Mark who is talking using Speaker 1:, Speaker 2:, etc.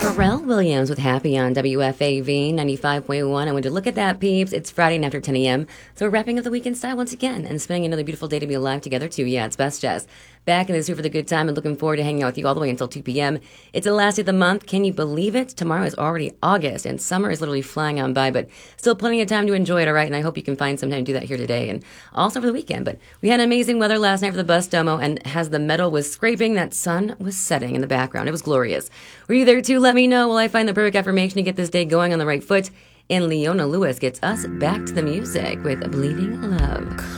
Speaker 1: Pharrell Williams with Happy on WFAV 95.1. And would you look at that, peeps? It's Friday and after 10 a.m. So we're wrapping up the weekend style once again and spending another beautiful day to be alive together, too. Yeah, it's Best Jazz. Back in the zoo for the good time and looking forward to hanging out with you all the way until 2 p.m. It's the last day of the month. Can you believe it? Tomorrow is already August and summer is literally flying on by, but still plenty of time to enjoy it, all right? And I hope you can find some time to do that here today and also for the weekend. But we had amazing weather last night for the bus demo, and as the metal was scraping, that sun was setting in the background. It was glorious. Were you there too? Let me know. Will I find the perfect affirmation to get this day going on the right foot? And Leona Lewis gets us back to the music with Bleeding Love.